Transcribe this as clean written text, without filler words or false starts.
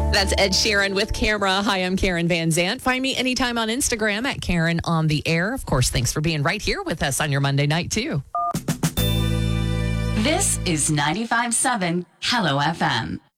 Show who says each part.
Speaker 1: That's Ed Sheeran with Camera. Hi, I'm Karen Van Zant. Find me anytime on Instagram at Karen on the Air. Of course, thanks for being right here with us on your Monday night, too.
Speaker 2: This is 95.7 Hello FM.